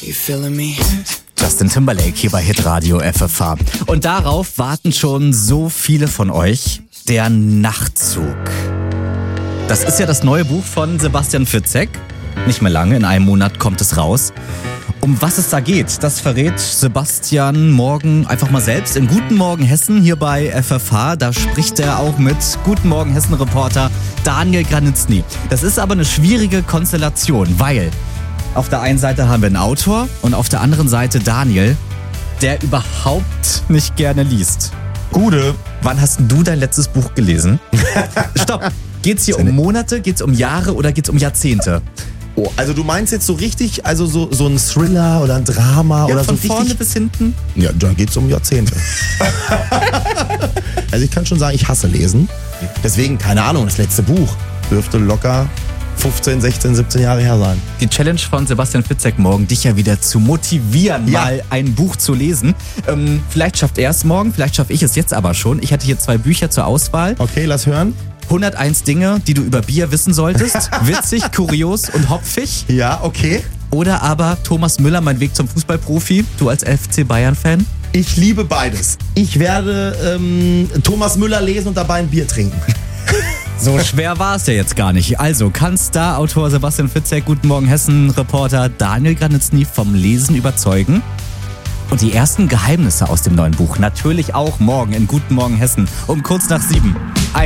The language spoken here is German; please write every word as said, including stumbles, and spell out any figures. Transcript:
You feeling me? Justin Timberlake hier bei Hitradio F F H. Und darauf warten schon so viele von euch. Der Nachtzug. Das ist ja das neue Buch von Sebastian Fitzek. Nicht mehr lange, in einem Monat kommt es raus. Um was es da geht, das verrät Sebastian morgen einfach mal selbst in Guten Morgen Hessen hier bei F F H. Da spricht er auch mit Guten Morgen Hessen-Reporter Daniel Granitzny. Das ist aber eine schwierige Konstellation, weil auf der einen Seite haben wir einen Autor und auf der anderen Seite Daniel, der überhaupt nicht gerne liest. Gude, wann hast du dein letztes Buch gelesen? Stopp! Geht's hier um Monate, geht's um Jahre oder geht's um Jahrzehnte? Oh, also du meinst jetzt so richtig, also so, so ein Thriller oder ein Drama Ja, oder von so vorne richtig? bis hinten? Ja, dann geht's um Jahrzehnte. Also ich kann schon sagen, ich hasse Lesen. Deswegen, keine Ahnung, das letzte Buch dürfte locker fünfzehn, sechzehn, siebzehn Jahre her sein. Die Challenge von Sebastian Fitzek morgen, dich ja wieder zu motivieren, Ja. mal ein Buch zu lesen. Ähm, vielleicht schafft er es morgen, vielleicht schaffe ich es jetzt aber schon. Ich hatte hier zwei Bücher zur Auswahl. Okay, lass hören. hunderteins Dinge, die du über Bier wissen solltest. Witzig, kurios und hopfig. Ja, okay. Oder aber Thomas Müller, mein Weg zum Fußballprofi. Du als F C Bayern-Fan. Ich liebe beides. Ich werde ähm, Thomas Müller lesen und dabei ein Bier trinken. So schwer war es ja jetzt gar nicht. Also kann Star-Autor Sebastian Fitzek, Guten Morgen Hessen-Reporter Daniel Granitzny vom Lesen überzeugen? Und die ersten Geheimnisse aus dem neuen Buch natürlich auch morgen in Guten Morgen Hessen um kurz nach sieben. Ein